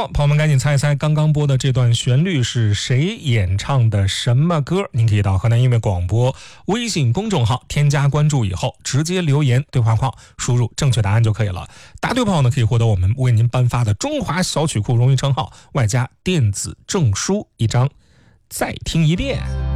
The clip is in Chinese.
好，朋友们赶紧猜一猜，刚刚播的这段旋律是谁演唱的什么歌？您可以到河南音乐广播微信公众号添加关注以后，直接留言对话框输入正确答案就可以了。答对朋友呢，可以获得我们为您颁发的中华小曲库荣誉称号，外加电子证书一张。再听一遍。